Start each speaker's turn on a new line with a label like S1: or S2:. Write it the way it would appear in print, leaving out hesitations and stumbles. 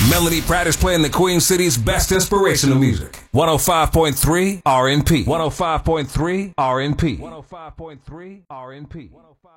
S1: Melanie Pratt is playing the Queen City's best inspirational music. 105.3 RNP. 105.3 RNP. 105.3 RNP.